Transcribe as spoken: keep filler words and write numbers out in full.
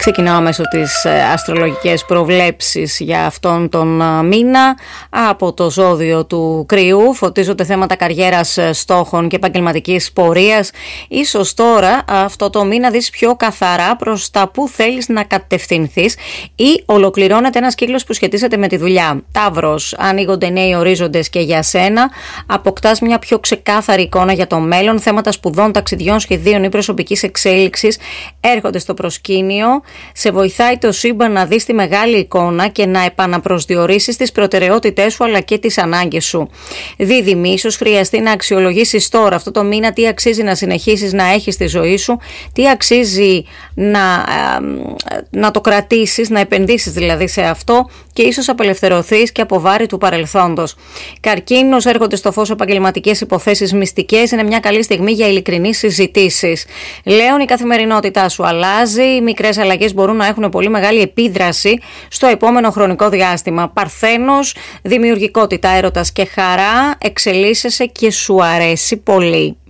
Ξεκινάω μέσω τις αστρολογικές προβλέψεις για αυτόν τον μήνα. Από το ζώδιο του Κρυού φωτίζονται θέματα καριέρας, στόχων και επαγγελματικής πορείας. Ίσως τώρα αυτό το μήνα δεις πιο καθαρά προς τα που θέλεις να κατευθυνθείς ή ολοκληρώνεται ένας κύκλος που σχετίζεται με τη δουλειά. Ταύρος, ανοίγονται νέοι ορίζοντες και για σένα. Αποκτάς μια πιο ξεκάθαρη εικόνα για το μέλλον. Θέματα σπουδών, ταξιδιών, σχεδίων ή προσωπικής εξέλιξης έρχονται στο προσκήνιο. Σε βοηθάει το σύμπαν να δεις τη μεγάλη εικόνα και να επαναπροσδιορίσεις τις προτεραιότητές σου αλλά και τις ανάγκες σου. Δίδυμη, ίσως χρειαστεί να αξιολογήσεις τώρα αυτό το μήνα τι αξίζει να συνεχίσεις να έχεις στη ζωή σου, τι αξίζει να, να το κρατήσεις, να επενδύσεις δηλαδή σε αυτό και ίσως απελευθερωθείς και από βάρη του παρελθόντος. Καρκίνος, έρχονται στο φως επαγγελματικές υποθέσεις μυστικές, είναι μια καλή στιγμή για ειλικρινείς συζητήσεις. Λέων, η καθημερινότητά σου αλλάζει, οι μικρές αλλαγές μπορούν να έχουν πολύ μεγάλη επίδραση στο επόμενο χρονικό διάστημα. Παρθένος, δημιουργικότητα, έρωτας και χαρά, εξελίσσεσαι και σου αρέσει πολύ.